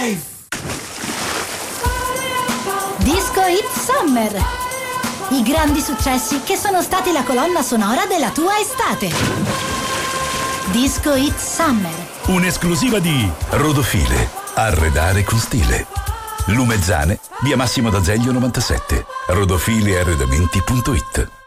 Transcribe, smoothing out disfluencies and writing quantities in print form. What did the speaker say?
Disco Hit Summer. I grandi successi che sono stati la colonna sonora della tua estate. Disco Hit Summer. Un'esclusiva di Rodofile. Arredare con stile. Lumezzane, via Massimo d'Azeglio 97. rodofilearredamenti.it.